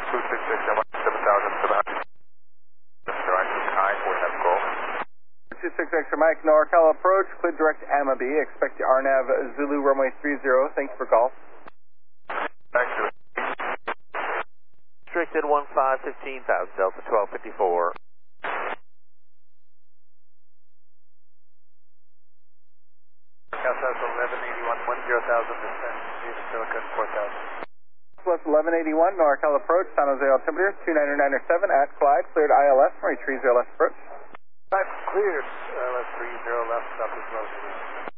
Extra Mike, NorCal approach, clear direct Ama B, expect the RNAV Zulu runway 30, thank you for call. Restricted 15,000, Delta 1254. Southwest 1181, 10,000, descend, Silicon 4,000. Southwest 1181, NorCal approach, San Jose altimeter 299.7 at Clyde, cleared ILS, runway 30 left approach. Cleared, LS 30 left, south is low.